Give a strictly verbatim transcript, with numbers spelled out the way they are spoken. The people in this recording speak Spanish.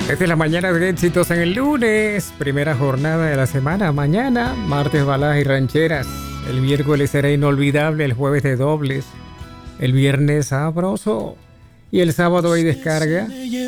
Desde la mañana de éxitos en el lunes, primera jornada de la semana. Mañana, martes, baladas y rancheras. El miércoles será inolvidable, el jueves de dobles. El viernes sabroso. Y el sábado hay descarga.